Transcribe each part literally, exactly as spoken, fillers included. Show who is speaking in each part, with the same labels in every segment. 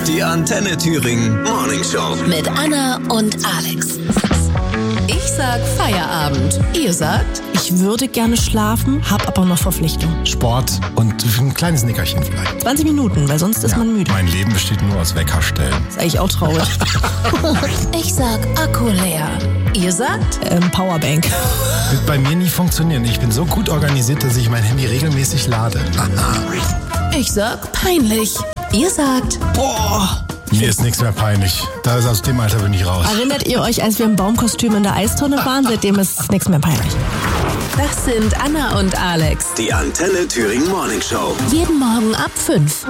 Speaker 1: Die Antenne Thüringen Morning Show.
Speaker 2: Mit Anna und Alex. Ich sag Feierabend. Ihr sagt?
Speaker 3: Ich würde gerne schlafen, hab aber noch Verpflichtung.
Speaker 4: Sport und ein kleines Nickerchen vielleicht.
Speaker 3: zwanzig Minuten, weil sonst ist
Speaker 4: ja,
Speaker 3: man müde.
Speaker 4: Mein Leben besteht nur aus Weckerstellen.
Speaker 3: Ist eigentlich auch traurig.
Speaker 2: Ich sag Akku leer. Ihr sagt?
Speaker 3: Ähm, Powerbank.
Speaker 4: Wird bei mir nie funktionieren. Ich bin so gut organisiert, dass ich mein Handy regelmäßig lade.
Speaker 2: Ich sag peinlich. Ihr sagt?
Speaker 3: Boah.
Speaker 4: Mir ist nichts mehr peinlich. Da ist aus dem Alter bin ich raus.
Speaker 3: Erinnert ihr euch, als wir im Baumkostüm in der Eistonne waren? Seitdem ist nichts mehr peinlich.
Speaker 2: Das sind Anna und Alex.
Speaker 1: Die Antenne Thüringen Morning Show.
Speaker 2: Jeden Morgen ab fünf.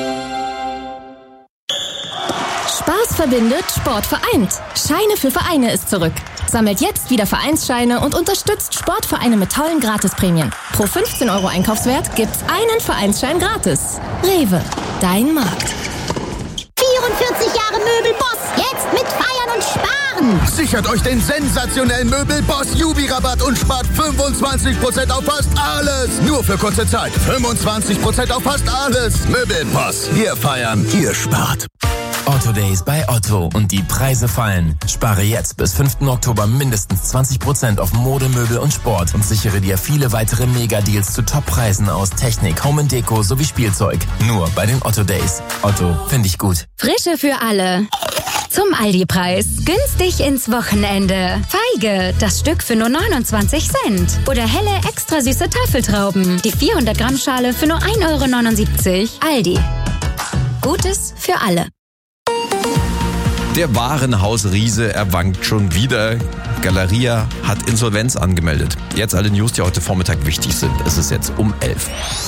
Speaker 5: Spaß verbindet, Sport vereint. Scheine für Vereine ist zurück. Sammelt jetzt wieder Vereinsscheine und unterstützt Sportvereine mit tollen Gratisprämien. Pro fünfzehn Euro Einkaufswert gibt's einen Vereinsschein gratis. Rewe, dein Markt.
Speaker 6: vierundvierzig Jahre Möbelboss. Jetzt mit Feiern und Sparen.
Speaker 7: Sichert euch den sensationellen Möbelboss Jubi-Rabatt und spart fünfundzwanzig Prozent auf fast alles. Nur für kurze Zeit. fünfundzwanzig Prozent auf fast alles. Möbelboss. Wir feiern, ihr spart.
Speaker 8: Otto Days bei Otto und die Preise fallen. Spare jetzt bis fünften Oktober mindestens zwanzig Prozent auf Mode, Möbel und Sport und sichere dir viele weitere Megadeals zu Toppreisen aus Technik, Home and Deko sowie Spielzeug. Nur bei den Otto Days. Otto, finde ich gut.
Speaker 9: Frische für alle. Zum Aldi-Preis. Günstig ins Wochenende. Feige, das Stück für nur neunundzwanzig Cent. Oder helle, extra süße Tafeltrauben. Die vierhundert Gramm Schale für nur ein Euro neunundsiebzig. Aldi. Gutes für alle.
Speaker 10: Der Warenhausriese, er wankt schon wieder. Galeria hat Insolvenz angemeldet. Jetzt alle News, die heute Vormittag wichtig sind. Es ist jetzt um elf.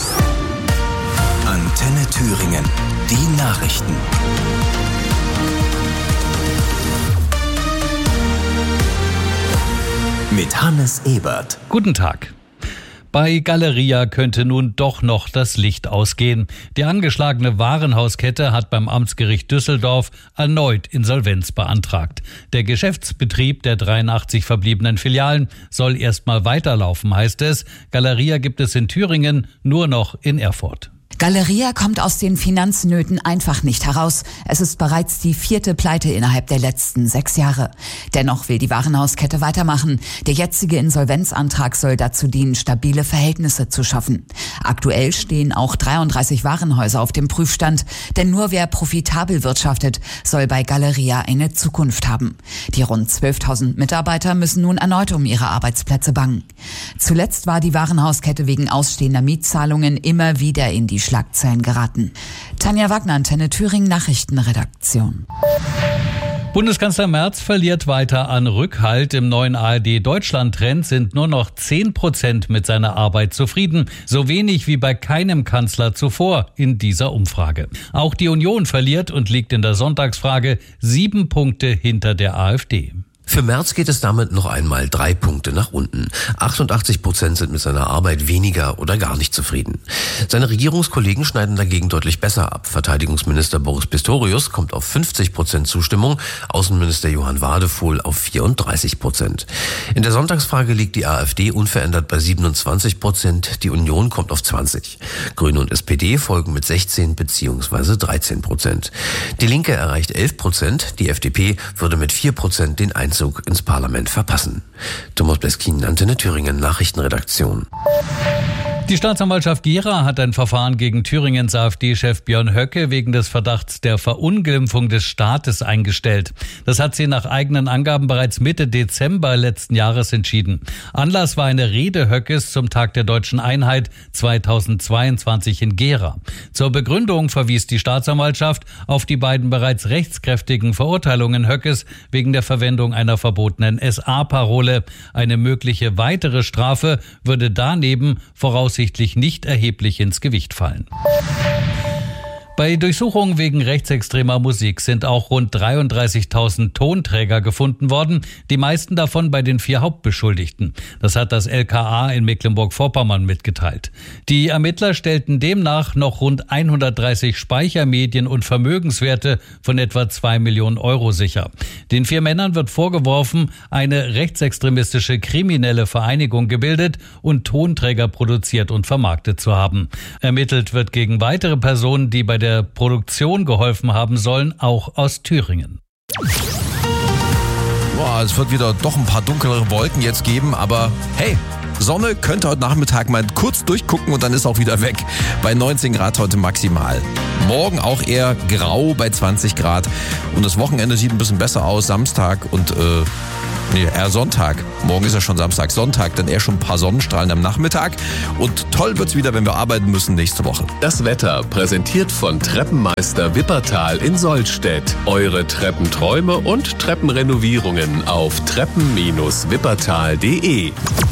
Speaker 1: Antenne Thüringen. Die Nachrichten. Mit Hannes Ebert.
Speaker 11: Guten Tag. Bei Galeria könnte nun doch noch das Licht ausgehen. Die angeschlagene Warenhauskette hat beim Amtsgericht Düsseldorf erneut Insolvenz beantragt. Der Geschäftsbetrieb der dreiundachtzig verbliebenen Filialen soll erstmal weiterlaufen, heißt es. Galeria gibt es in Thüringen, nur noch in Erfurt.
Speaker 12: Galeria kommt aus den Finanznöten einfach nicht heraus. Es ist bereits die vierte Pleite innerhalb der letzten sechs Jahre. Dennoch will die Warenhauskette weitermachen. Der jetzige Insolvenzantrag soll dazu dienen, stabile Verhältnisse zu schaffen. Aktuell stehen auch dreiunddreißig Warenhäuser auf dem Prüfstand. Denn nur wer profitabel wirtschaftet, soll bei Galeria eine Zukunft haben. Die rund zwölftausend Mitarbeiter müssen nun erneut um ihre Arbeitsplätze bangen. Zuletzt war die Warenhauskette wegen ausstehender Mietzahlungen immer wieder in die Schlagzeilen geraten. Tanja Wagner, Antenne Thüringen, Nachrichtenredaktion.
Speaker 11: Bundeskanzler Merz verliert weiter an Rückhalt. Im neuen A R D-Deutschland-Trend sind nur noch zehn Prozent mit seiner Arbeit zufrieden. So wenig wie bei keinem Kanzler zuvor in dieser Umfrage. Auch die Union verliert und liegt in der Sonntagsfrage sieben Punkte hinter der AfD.
Speaker 13: Für Merz geht es damit noch einmal drei Punkte nach unten. achtundachtzig Prozent sind mit seiner Arbeit weniger oder gar nicht zufrieden. Seine Regierungskollegen schneiden dagegen deutlich besser ab. Verteidigungsminister Boris Pistorius kommt auf fünfzig Prozent Zustimmung, Außenminister Johann Wadefuhl auf vierunddreißig Prozent. In der Sonntagsfrage liegt die AfD unverändert bei siebenundzwanzig Prozent, die Union kommt auf zwanzig. Grüne und S P D folgen mit sechzehn bzw. dreizehn Prozent. Die Linke erreicht elf Prozent, die F D P würde mit vier Prozent den Einzug ins Parlament verpassen. Thomas Bleskin, Antenne Thüringen, Nachrichtenredaktion.
Speaker 11: Die Staatsanwaltschaft Gera hat ein Verfahren gegen Thüringens AfD-Chef Björn Höcke wegen des Verdachts der Verunglimpfung des Staates eingestellt. Das hat sie nach eigenen Angaben bereits Mitte Dezember letzten Jahres entschieden. Anlass war eine Rede Höckes zum Tag der Deutschen Einheit zweitausendzweiundzwanzig in Gera. Zur Begründung verwies die Staatsanwaltschaft auf die beiden bereits rechtskräftigen Verurteilungen Höckes wegen der Verwendung einer verbotenen S A-Parole. Eine mögliche weitere Strafe würde daneben voraussichtlich nicht erheblich ins Gewicht fallen. Bei Durchsuchungen wegen rechtsextremer Musik sind auch rund dreiunddreißigtausend Tonträger gefunden worden, die meisten davon bei den vier Hauptbeschuldigten. Das hat das L K A in Mecklenburg-Vorpommern mitgeteilt. Die Ermittler stellten demnach noch rund hundertdreißig Speichermedien und Vermögenswerte von etwa zwei Millionen Euro sicher. Den vier Männern wird vorgeworfen, eine rechtsextremistische kriminelle Vereinigung gebildet und Tonträger produziert und vermarktet zu haben. Ermittelt wird gegen weitere Personen, die bei der der Produktion geholfen haben sollen, auch aus Thüringen.
Speaker 10: Boah, es wird wieder doch ein paar dunklere Wolken jetzt geben, aber hey, Sonne könnte heute Nachmittag mal kurz durchgucken und dann ist auch wieder weg. Bei neunzehn Grad heute maximal. Morgen auch eher grau bei zwanzig Grad. Und das Wochenende sieht ein bisschen besser aus. Samstag und, äh, nee, eher Sonntag. Morgen ist ja schon Samstag, Sonntag, dann eher schon ein paar Sonnenstrahlen am Nachmittag. Und toll wird's wieder, wenn wir arbeiten müssen nächste Woche.
Speaker 14: Das Wetter präsentiert von Treppenmeister Wippertal in Sollstedt. Eure Treppenträume und Treppenrenovierungen auf treppen Bindestrich wippertal punkt de.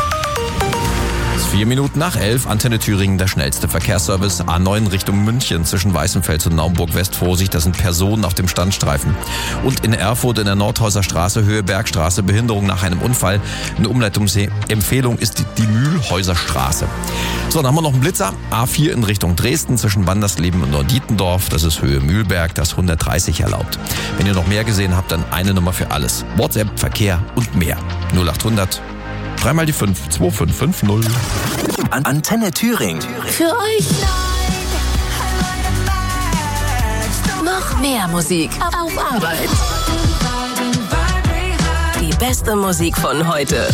Speaker 10: Vier Minuten nach elf, Antenne Thüringen, der schnellste Verkehrsservice. A neun Richtung München zwischen Weißenfels und Naumburg-West. Vorsicht, das sind Personen auf dem Standstreifen. Und in Erfurt in der Nordhäuser Straße, Höhe Bergstraße, Behinderung nach einem Unfall. Eine Umleitungsempfehlung ist die, die Mühlhäuser Straße. So, dann haben wir noch einen Blitzer. A vier in Richtung Dresden zwischen Bandersleben und Norddietendorf. Das ist Höhe Mühlberg, das hundertdreißig erlaubt. Wenn ihr noch mehr gesehen habt, dann eine Nummer für alles. WhatsApp, Verkehr und mehr. null achthundert dreimal die fünf zwei fünf fünf null.
Speaker 1: An Antenne Thüringen.
Speaker 2: Für euch noch mehr Musik auf Arbeit. Die beste Musik von heute.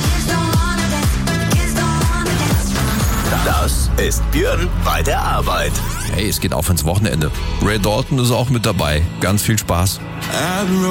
Speaker 1: Das ist Björn bei der Arbeit.
Speaker 10: Hey, es geht auf ins Wochenende. Ray Dalton ist auch mit dabei. Ganz viel Spaß.